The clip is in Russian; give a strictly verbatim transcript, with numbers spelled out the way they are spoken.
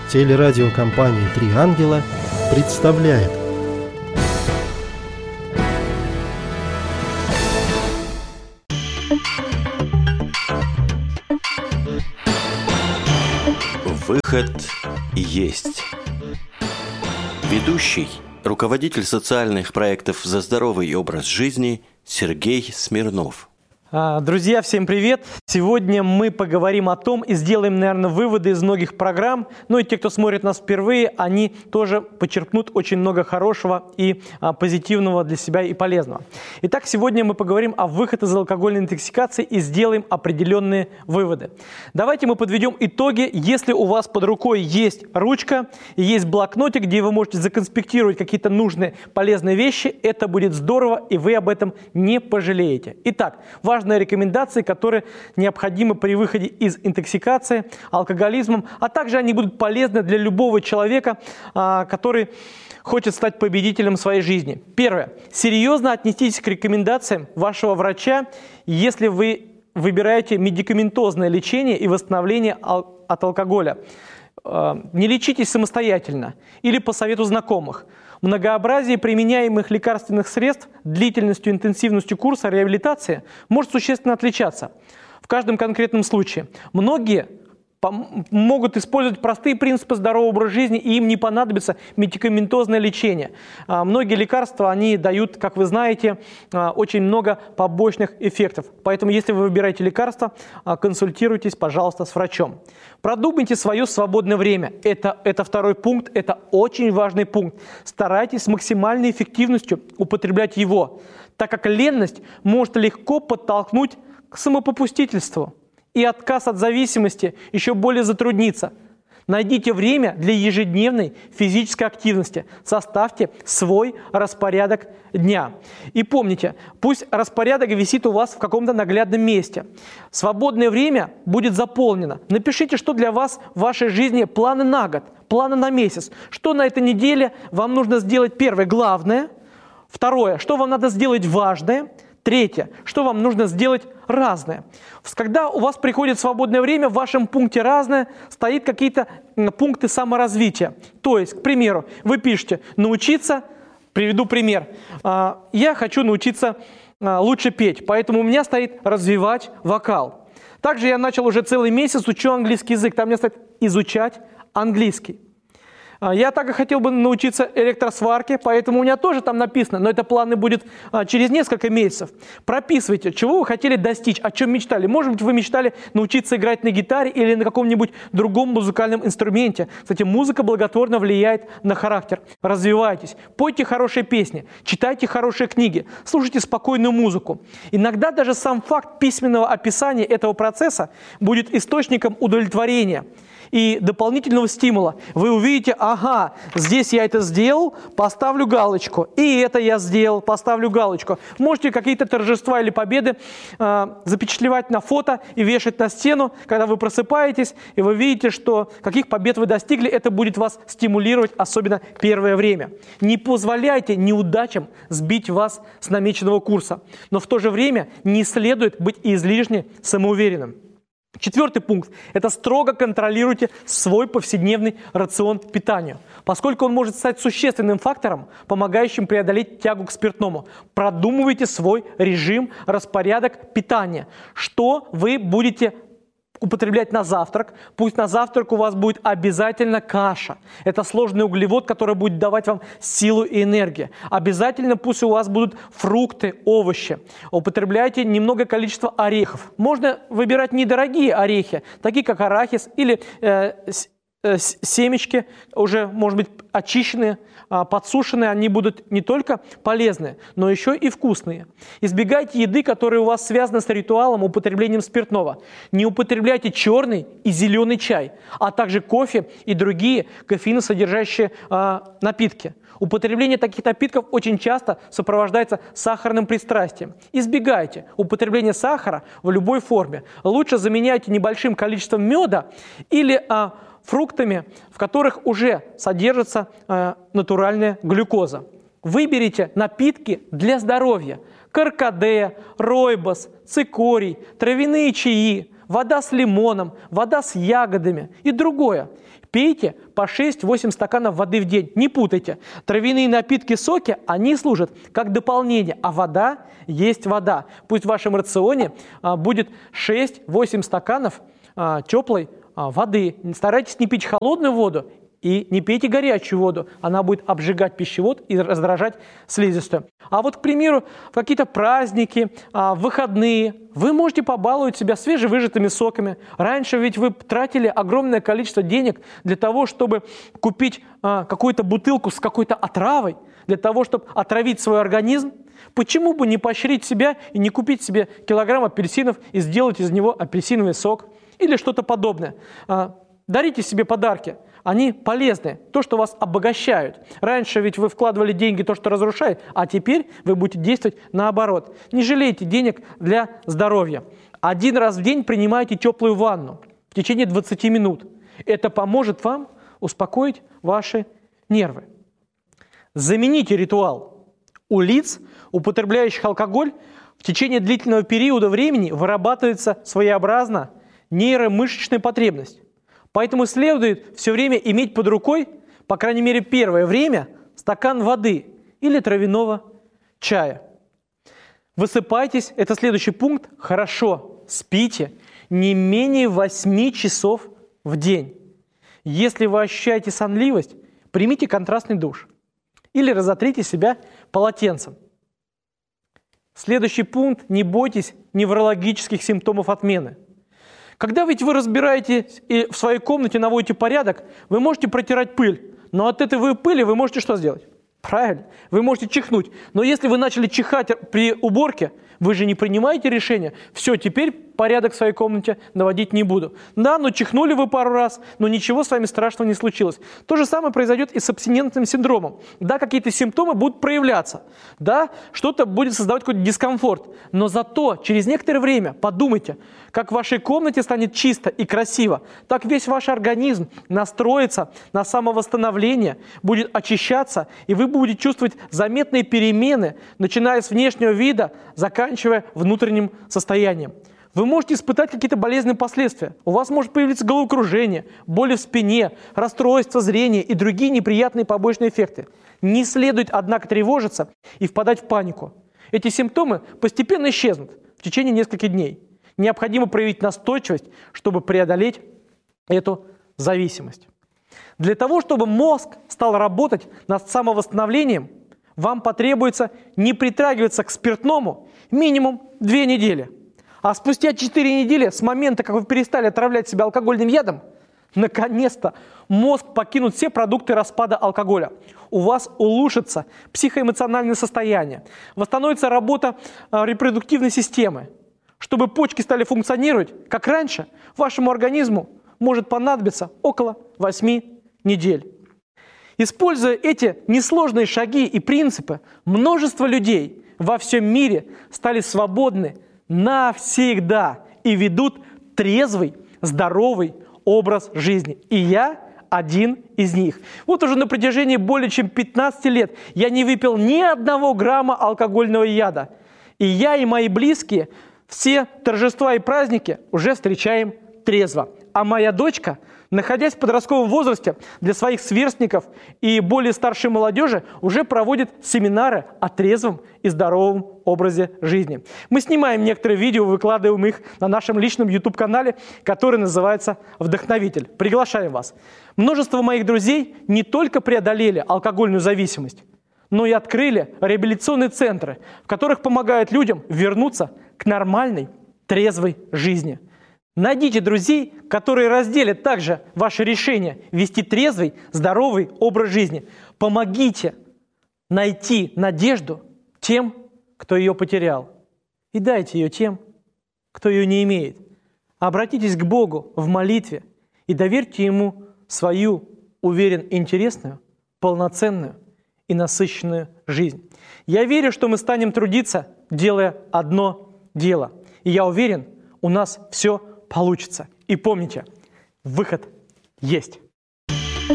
Телерадиокомпания «Три ангела» представляет. Выход есть. Ведущий, руководитель социальных проектов «За здоровый образ жизни» Сергей Смирнов. Друзья, всем привет! Сегодня мы поговорим о том и сделаем, наверное, выводы из многих программ. Ну и те, кто смотрит нас впервые, они тоже почерпнут очень много хорошего и а, позитивного для себя и полезного. Итак, сегодня мы поговорим о выходе из алкогольной интоксикации и сделаем определенные выводы. Давайте мы подведем итоги. Если у вас под рукой есть ручка и есть блокнотик, где вы можете законспектировать какие-то нужные, полезные вещи, это будет здорово, и вы об этом не пожалеете. Итак, важно важные рекомендации, которые необходимы при выходе из интоксикации алкоголизмом, а также они будут полезны для любого человека, который хочет стать победителем своей жизни. Первое. Серьезно отнеситесь к рекомендациям вашего врача, если вы выбираете медикаментозное лечение и восстановление от алкоголя. Не лечитесь самостоятельно или по совету знакомых. Многообразие применяемых лекарственных средств длительностью и интенсивностью курса реабилитации может существенно отличаться в каждом конкретном случае. Многие могут использовать простые принципы здорового образа жизни, и им не понадобится медикаментозное лечение. Многие лекарства, они дают, как вы знаете, очень много побочных эффектов. Поэтому, если вы выбираете лекарства, консультируйтесь, пожалуйста, с врачом. Продумайте свое свободное время. Это, это второй пункт, это очень важный пункт. Старайтесь с максимальной эффективностью употреблять его, так как ленность может легко подтолкнуть к самопопустительству. И отказ от зависимости еще более затруднится. Найдите время для ежедневной физической активности. Составьте свой распорядок дня. И помните, пусть распорядок висит у вас в каком-то наглядном месте. Свободное время будет заполнено. Напишите, что для вас в вашей жизни планы на год, планы на месяц. Что на этой неделе вам нужно сделать первое, главное. Второе, что вам надо сделать важное. Третье, что вам нужно сделать разное. Когда у вас приходит свободное время, в вашем пункте «разное» стоит какие-то пункты саморазвития. То есть, к примеру, вы пишете «научиться», приведу пример, «я хочу научиться лучше петь, поэтому у меня стоит «развивать вокал». Также я начал уже целый месяц, учу английский язык, там у меня стоит «изучать английский». Я так и хотел бы научиться электросварке, поэтому у меня тоже там написано, но это планы будет а, через несколько месяцев. Прописывайте, чего вы хотели достичь, о чем мечтали. Может быть, вы мечтали научиться играть на гитаре или на каком-нибудь другом музыкальном инструменте. Кстати, музыка благотворно влияет на характер. Развивайтесь, пойте хорошие песни, читайте хорошие книги, слушайте спокойную музыку. Иногда даже сам факт письменного описания этого процесса будет источником удовлетворения и дополнительного стимула. Вы увидите, ага, здесь я это сделал, поставлю галочку. И это я сделал, поставлю галочку. Можете какие-то торжества или победы э, запечатлевать на фото и вешать на стену, когда вы просыпаетесь, и вы видите, что каких побед вы достигли, это будет вас стимулировать, особенно первое время. Не позволяйте неудачам сбить вас с намеченного курса. Но в то же время не следует быть излишне самоуверенным. Четвертый пункт – это строго контролируйте свой повседневный рацион питания, поскольку он может стать существенным фактором, помогающим преодолеть тягу к спиртному. Продумывайте свой режим, распорядок питания. Что вы будете употреблять на завтрак? Пусть на завтрак у вас будет обязательно каша. Это сложный углевод, который будет давать вам силу и энергию. Обязательно пусть у вас будут фрукты, овощи. Употребляйте немного количество орехов. Можно выбирать недорогие орехи, такие как арахис или э, э, семечки, уже, может быть, очищенные, э, подсушенные. Они будут не только полезные, но еще и вкусные. Избегайте еды, которая у вас связана с ритуалом употреблением спиртного. Не употребляйте черный и зеленый чай, а также кофе и другие кофеиносодержащие э, напитки. Употребление таких напитков очень часто сопровождается сахарным пристрастием. Избегайте употребления сахара в любой форме. Лучше заменяйте небольшим количеством меда или а, фруктами, в которых уже содержится а, натуральная глюкоза. Выберите напитки для здоровья. Каркаде, ройбос, цикорий, травяные чаи, вода с лимоном, вода с ягодами и другое. Пейте по шесть-восемь стаканов воды в день. Не путайте. Травяные напитки, соки, они служат как дополнение, а вода есть вода. Пусть в вашем рационе а, будет шесть-восемь стаканов а, теплой а, воды. Старайтесь не пить холодную воду и не пейте горячую воду. Она будет обжигать пищевод и раздражать слизистую. А вот, к примеру, в какие-то праздники, а, в выходные вы можете побаловать себя свежевыжатыми соками. Раньше ведь вы тратили огромное количество денег для того, чтобы купить а, какую-то бутылку с какой-то отравой, для того, чтобы отравить свой организм. Почему бы не поощрить себя и не купить себе килограмм апельсинов и сделать из него апельсиновый сок или что-то подобное? А, дарите себе подарки. Они полезны, то, что вас обогащают. Раньше ведь вы вкладывали деньги в то, что разрушает, а теперь вы будете действовать наоборот. Не жалейте денег для здоровья. Один раз в день принимайте теплую ванну в течение двадцати минут. Это поможет вам успокоить ваши нервы. Замените ритуал. У лиц, употребляющих алкоголь, в течение длительного периода времени вырабатывается своеобразно нейромышечная потребность. Поэтому следует все время иметь под рукой, по крайней мере, первое время, стакан воды или травяного чая. Высыпайтесь, это следующий пункт, хорошо спите не менее восьми часов в день. Если вы ощущаете сонливость, примите контрастный душ или разотрите себя полотенцем. Следующий пункт, не бойтесь неврологических симптомов отмены. Когда ведь вы разбираетесь и в своей комнате наводите порядок, вы можете протирать пыль, но от этой пыли вы можете что сделать? Правильно, вы можете чихнуть. Но если вы начали чихать при уборке, вы же не принимаете решение. Все, теперь порядок в своей комнате наводить не буду. Да, ну чихнули вы пару раз, но ничего с вами страшного не случилось. То же самое произойдет и с абстинентным синдромом. Да, какие-то симптомы будут проявляться. Да, что-то будет создавать какой-то дискомфорт. Но зато через некоторое время подумайте, как в вашей комнате станет чисто и красиво, так весь ваш организм настроится на самовосстановление, будет очищаться, и вы будете чувствовать заметные перемены, начиная с внешнего вида, заканчивая внутренним состоянием. Вы можете испытать какие-то болезненные последствия. У вас может появиться головокружение, боли в спине, расстройство зрения и другие неприятные побочные эффекты. Не следует, однако, тревожиться и впадать в панику. Эти симптомы постепенно исчезнут в течение нескольких дней. Необходимо проявить настойчивость, чтобы преодолеть эту зависимость. Для того, чтобы мозг стал работать над самовосстановлением, вам потребуется не притрагиваться к спиртному минимум две недели. А спустя четыре недели с момента, как вы перестали отравлять себя алкогольным ядом, наконец-то мозг покинут все продукты распада алкоголя. У вас улучшится психоэмоциональное состояние, восстановится работа э, репродуктивной системы. Чтобы почки стали функционировать, как раньше, вашему организму может понадобиться около восьми недель. Используя эти несложные шаги и принципы, множество людей во всем мире стали свободны навсегда и ведут трезвый, здоровый образ жизни. И я один из них. Вот уже на протяжении более чем пятнадцати лет я не выпил ни одного грамма алкогольного яда. И я и мои близкие все торжества и праздники уже встречаем трезво. А моя дочка, находясь в подростковом возрасте, для своих сверстников и более старшей молодежи уже проводит семинары о трезвом и здоровом образе жизни. Мы снимаем некоторые видео, выкладываем их на нашем личном YouTube-канале, который называется «Вдохновитель». Приглашаем вас. Множество моих друзей не только преодолели алкогольную зависимость, но и открыли реабилитационные центры, в которых помогают людям вернуться к нормальной, трезвой жизни. Найдите друзей, которые разделят также ваше решение вести трезвый, здоровый образ жизни. Помогите найти надежду тем, кто ее потерял. И дайте ее тем, кто ее не имеет. Обратитесь к Богу в молитве и доверьте Ему свою, уверен, интересную, полноценную и насыщенную жизнь. Я верю, что мы станем трудиться, делая одно дело. И я уверен, у нас все получится. И помните, выход есть.